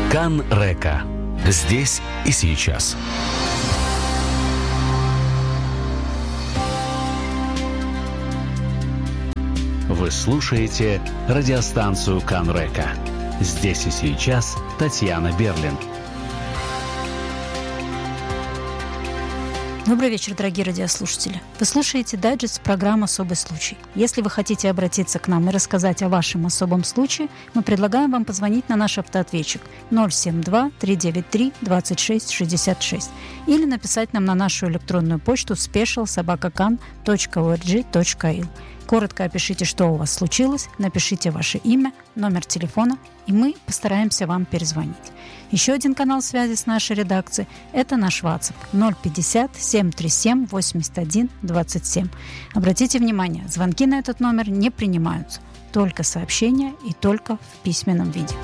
Ка-н-река. Здесь и сейчас. Вы слушаете радиостанцию Ка-н-река. Здесь и сейчас Татьяна Берлин. Добрый вечер, дорогие радиослушатели. Вы слушаете дайджест программы «Особый случай». Если вы хотите обратиться к нам и рассказать о вашем особом случае, мы предлагаем вам позвонить на наш автоответчик 072-393-2666 или написать нам на нашу электронную почту special@kan.org.il. Коротко опишите, что у вас случилось, напишите ваше имя, номер телефона, и мы постараемся вам перезвонить. Еще один канал связи с нашей редакцией – это наш WhatsApp 050-737-81-27. Обратите внимание, звонки на этот номер не принимаются, только сообщения и только в письменном виде.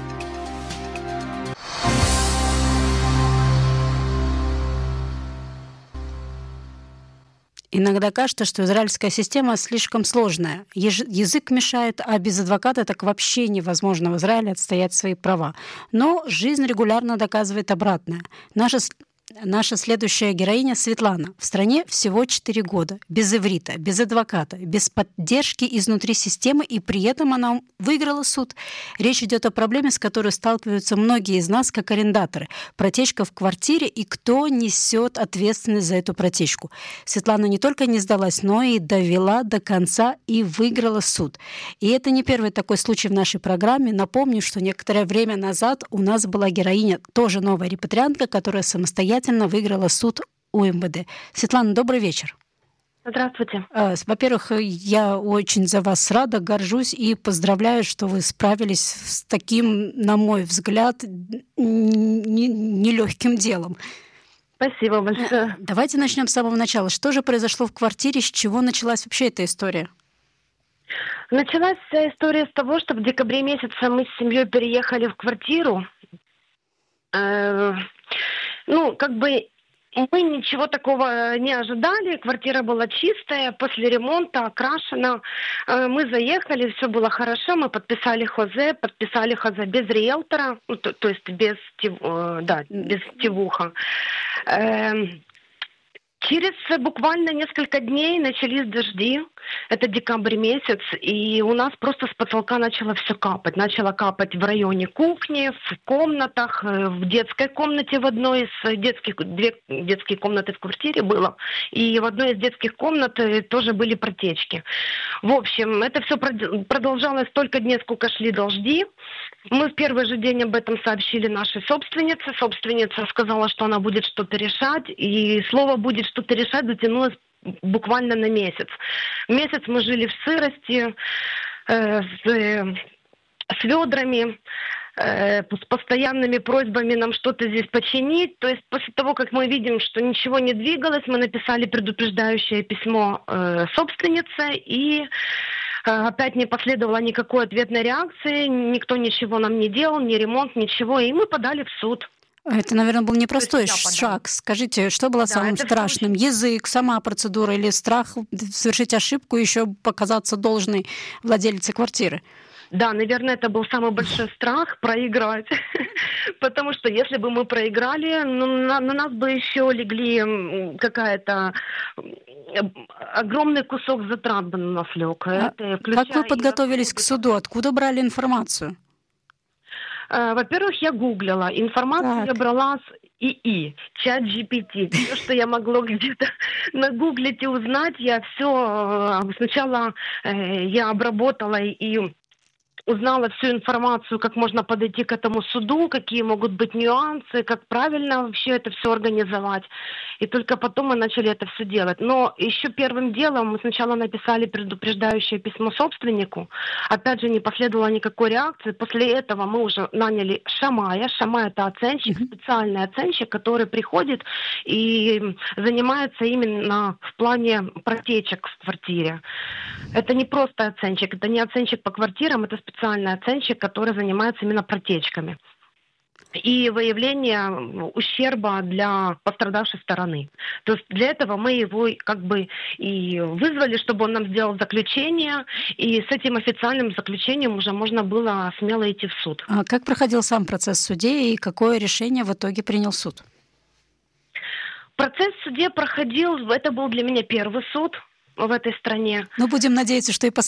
Иногда кажется, что израильская система слишком сложная. Язык мешает, а без адвоката так вообще невозможно в Израиле отстоять свои права. Но жизнь регулярно доказывает обратное. Наша следующая героиня Светлана. В стране всего 4 года. Без иврита, без адвоката, без поддержки изнутри системы, и при этом она выиграла суд. Речь идет о проблеме, с которой сталкиваются многие из нас как арендаторы. Протечка в квартире, и кто несет ответственность за эту протечку. Светлана не только не сдалась, но и довела до конца и выиграла суд. И это не первый такой случай в нашей программе. Напомню, что некоторое время назад у нас была героиня, тоже новая репатриантка, которая самостоятельно выиграла суд у МВД. Светлана, добрый вечер. Здравствуйте. Во-первых, я очень за вас рада, горжусь и поздравляю, что вы справились с таким, на мой взгляд, нелегким делом. Спасибо большое. Давайте начнем с самого начала. Что же произошло в квартире, с чего началась вообще эта история? Началась вся история с того, что в декабре месяце мы с семьей переехали в квартиру. Мы ничего такого не ожидали. Квартира была чистая, после ремонта, окрашена. Мы заехали, все было хорошо. Мы подписали хозе без риэлтора, то есть без тивуха. Через буквально несколько дней начались дожди. Это декабрь месяц, и у нас просто с потолка начало все капать. Начало капать в районе кухни, в комнатах, в детской комнате в одной из две детские комнаты в квартире было. И в одной из детских комнат тоже были протечки. В общем, это все продолжалось столько дней, сколько шли дожди. Мы в первый же день об этом сообщили нашей собственнице. Собственница сказала, что она будет что-то решать, и слово «будет что-то решать» затянулось буквально на месяц. Месяц мы жили в сырости, с ведрами, с постоянными просьбами нам что-то здесь починить. То есть после того, как мы видим, что ничего не двигалось, мы написали предупреждающее письмо собственнице, и опять не последовало никакой ответной реакции, никто ничего нам не делал, ни ремонт, ничего, и мы подали в суд. Это, наверное, был непростой шаг. Скажите, что было самым страшным? Язык, сама процедура или страх совершить ошибку и еще показаться должной владелице квартиры? Да, наверное, это был самый большой страх проиграть. Потому что если бы мы проиграли, на нас бы еще легли какая-то огромный кусок затрат бы на нас лег. Как вы подготовились к суду? Откуда брали информацию? Во-первых, я гуглила. Информацию я брала с ИИ, чат GPT. Все, что я могла где-то нагуглить и узнать, я все сначала я обработала и узнала всю информацию, как можно подойти к этому суду, какие могут быть нюансы, как правильно вообще это все организовать. И только потом мы начали это все делать. Но еще первым делом мы сначала написали предупреждающее письмо собственнику. Опять же, не последовало никакой реакции. После этого мы уже наняли шамая. Шамай — это оценщик, специальный оценщик, который приходит и занимается именно в плане протечек в квартире. Это не просто оценщик, это не оценщик по квартирам, это специальный оценщик, который занимается именно протечками. и выявление ущерба для пострадавшей стороны. То есть для этого мы его как бы и вызвали, чтобы он нам сделал заключение, и с этим официальным заключением уже можно было смело идти в суд. А как проходил сам процесс в суде и какое решение в итоге принял суд? Процесс в суде проходил, это был для меня первый суд в этой стране. Ну, будем надеяться, что и последний